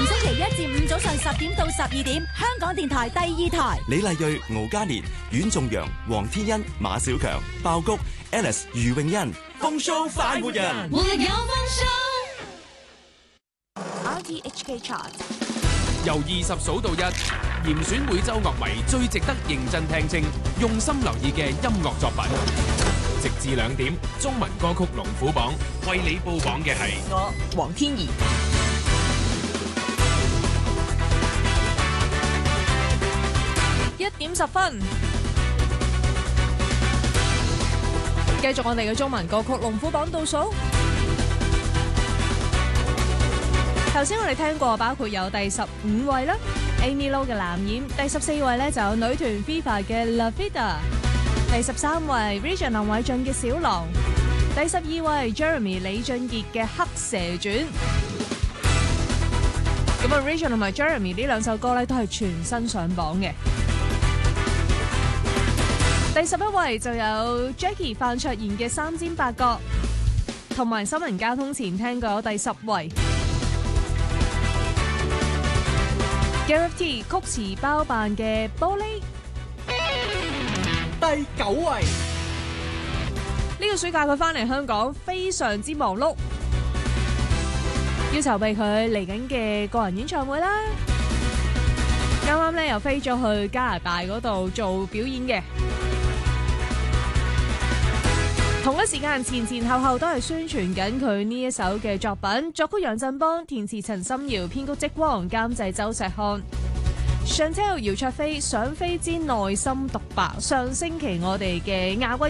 逢星期一至五早上10點到12點，香港電台第2台。 李麗蕊、敖嘉年、阮仲陽、黃天恩、馬小強、爆谷、Alice、余詠欣，風騷快活人， 活有風騷。RTHK Chart 由20數到1，嚴選每週樂迷最值得認真聽清、用心留意嘅音樂作品。直至2點，中文歌曲龍虎榜為你報榜嘅係我黃天怡。1點10分，繼續我哋嘅中文歌曲龍虎榜倒數。頭先我哋聽過，包括有第15位啦 ，Amy Lo 嘅藍染；第14位咧就有女團 Viva 嘅 La Vida；第13位 Region 林偉俊嘅小狼；第12位 Jeremy 李俊傑嘅黑蛇傳。咁啊 Region 同埋 Jeremy 呢兩首歌咧都係全新上榜嘅。第11位就有 Jackie 范卓賢嘅三尖八角，同埋新聞交通前聽過有第10位。Gareth T 曲詞包辦嘅玻璃， 第9位。 呢個暑假佢翻嚟香港，非常之忙碌，要籌備佢嚟緊嘅個人演唱會啦。啱啱咧又飛咗去加拿大嗰度做表演嘅，同一時間前後都係宣傳緊佢呢一首嘅作品。作曲楊振邦，填詞陳心遙，編曲積光，監製周石漢。Chantel 姚焯菲想飛之內心獨白，上星期我哋嘅亞軍